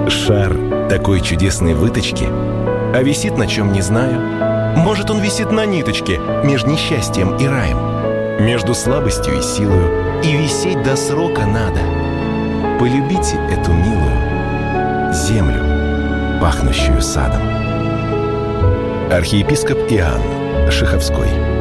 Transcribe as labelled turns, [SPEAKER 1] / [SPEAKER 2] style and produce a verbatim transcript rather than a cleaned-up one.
[SPEAKER 1] Шар такой чудесной выточки, а висит на чем не знаю. Может, он висит на ниточке между несчастьем и раем, между слабостью и силою, и висеть до срока надо. Полюбите эту милую землю, пахнущую садом. Архиепископ Иоанн Шиховской.